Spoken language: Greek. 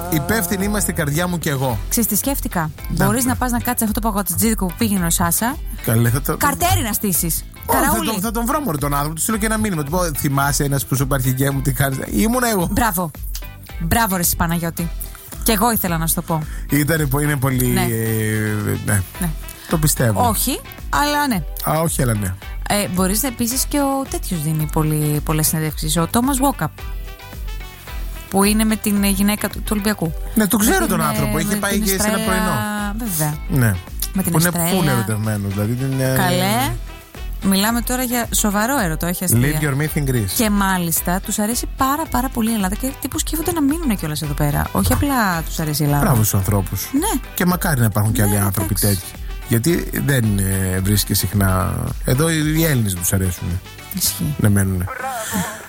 Υπεύθυνη είμαι στην καρδιά μου κι εγώ. Ξέρεις τι σκέφτηκα? Μπορείς να πας να κάτσεις αυτό το παγωτιτζίδικο που πήγαινε ο Σάσα. Καλέ, Καρτέρι να στήσεις. Θα τον βρω μωρέ τον άνθρωπο. Του στείλω και ένα μήνυμα. Του πω: θυμάσαι ένας που σου υπάρχει και μου τι κάνεις? Ήμουνα εγώ. Μπράβο. Μπράβο, ρε Παναγιώτη. Και εγώ ήθελα να σου το πω. Είναι πολύ. Ναι. Το πιστεύω. Όχι, αλλά ναι. Όχι, αλλά ναι. Μπορείς επίσης και ο τέτοιος δίνει πολλές συνεντεύξεις. Ο Τόμας Βόκαπ. Που είναι με την γυναίκα του Ολυμπιακού. Ναι, το ξέρω τον άνθρωπο. Είχε πάει και σε ένα πρωινό. Βέβαια. Ναι. Με την που είναι Εστρέλα. πολύ ερωτευμένο. Δηλαδή, Καλέ. Μιλάμε τώρα για σοβαρό έρωτο, όχι αστεία. Leave your myth in Greece. Και μάλιστα τους αρέσει πάρα πολύ η Ελλάδα και τύπου σκέφτονται να μείνουν κιόλας εδώ πέρα. Όχι απλά τους αρέσει η Ελλάδα. Μπράβο στους ανθρώπους. Ναι. Και μακάρι να υπάρχουν και άλλοι άνθρωποι τέτοιοι. Γιατί δεν βρίσκει συχνά. Εδώ οι Έλληνες τους αρέσουν. Ισχύει. Να μένουν.